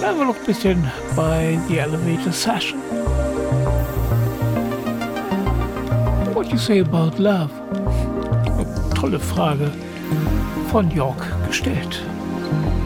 Bleiben wir noch ein bisschen bei The Elevator Session. What do you say about love? Eine tolle Frage von Jörg gestellt.